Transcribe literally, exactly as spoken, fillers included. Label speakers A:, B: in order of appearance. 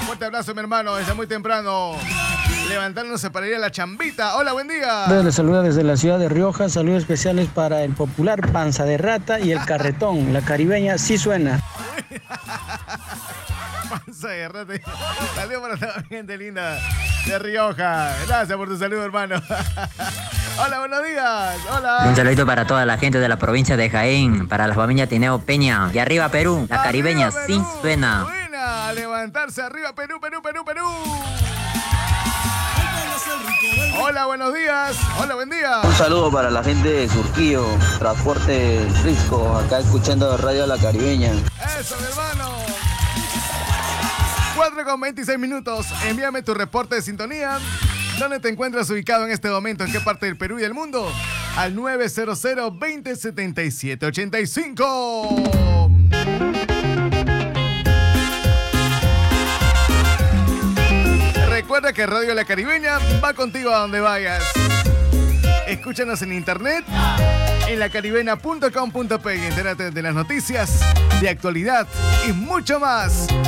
A: Fuerte abrazo, mi hermano, desde muy temprano. Levantándose para ir a la chambita. Hola, buen día.
B: Les saluda desde la ciudad de Rioja. Saludos especiales para el popular Panza de Rata y el Carretón. La caribeña sí suena.
A: Panza de Rata. Saludos para toda la gente linda de Rioja. Gracias por tu saludo, hermano. Hola, buenos días. Hola.
C: Un saludito para toda la gente de la provincia de Jaén, para la familia Tineo Peña. Y arriba Perú, la caribeña
A: Arriba,
C: sí
A: Perú.
C: suena.
A: Buena, a levantarse arriba, Perú, Perú, Perú, Perú. Hola, buenos días. Hola, buen día.
D: Un saludo para la gente de Surquillo, Transporte Risco, acá escuchando Radio La Caribeña.
A: Eso, mi hermano. cuatro con veintiséis minutos. Envíame tu reporte de sintonía. ¿Dónde te encuentras ubicado en este momento? ¿En qué parte del Perú y del mundo? Al nueve cero cero, veinte setenta y siete, ochenta y cinco. Recuerda que Radio La Caribeña va contigo a donde vayas. Escúchanos en internet, en la caribeña punto com punto pe y entérate de las noticias, de actualidad y mucho más.